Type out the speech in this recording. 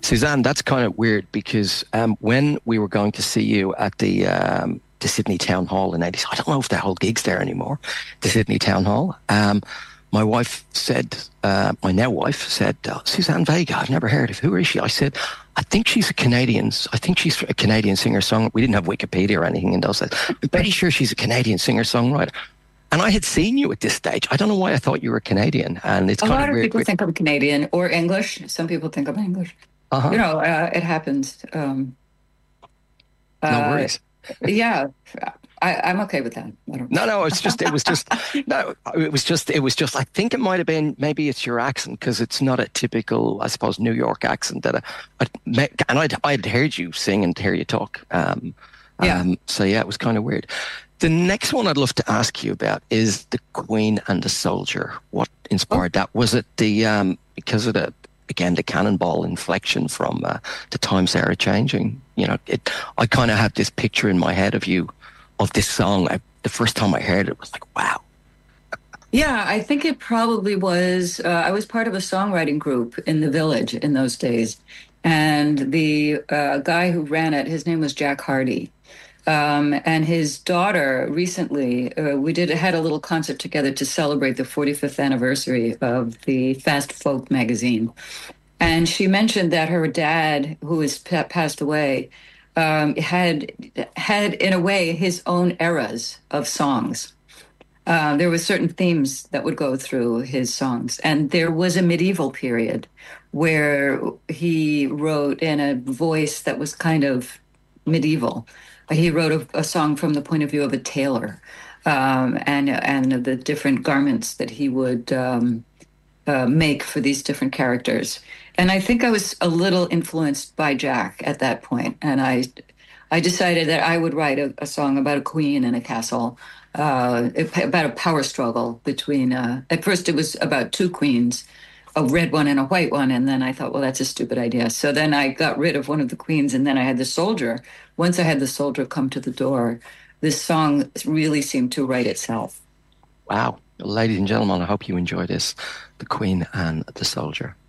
Suzanne, that's kind of weird because when we were going to see you at the Sydney Town Hall in '86, I don't know if that whole gig's there anymore, the Sydney Town Hall. My wife said, my now wife said, Suzanne Vega, I've never heard of. Who is she? I said, I think she's a Canadian. I think she's a Canadian singer-songwriter. We didn't have Wikipedia or anything in those days. I'm pretty sure she's a Canadian singer-songwriter. And I had seen you at this stage. I don't know why I thought you were Canadian. And it's A kind lot of of weird. people think I'm Canadian or English. Some people think I'm English. Uh-huh. It happens. No Uh, worries. yeah, I'm okay with that. I don't. No, no, it was just, I think it might have been, maybe it's your accent because it's not a typical, I suppose, New York accent and I'd heard you sing and hear you talk. Yeah. So yeah, it was kind of weird. The next one I'd love to ask you about is the Queen and the Soldier. What Oh, inspired that? Was it because of the cannonball inflection from the times era changing? I kind of have this picture in my head of this song. The first time I heard it was like, wow. yeah. I think it probably was. I was part of a songwriting group in the village in those days, and the guy who ran it, his name was Jack Hardy. And his daughter recently, we had a little concert together to celebrate the 45th anniversary of the Fast Folk magazine. And she mentioned that her dad, who has passed away, had in a way his own eras of songs. There were certain themes that would go through his songs, and there was a medieval period where he wrote in a voice that was kind of medieval. He wrote a song from the point of view of a tailor, and the different garments that he would make for these different characters. And I think I was a little influenced by Jack at that point, and I decided that I would write a song about a queen in a castle, about a power struggle between. At first, it was about two queens, a red one and a white one, and then I thought, well, that's a stupid idea. So then I got rid of one of the queens, and then I had the soldier. Once I had the soldier come to the door, this song really seemed to write itself. Wow. Ladies and gentlemen, I hope you enjoy this. The Queen and the Soldier.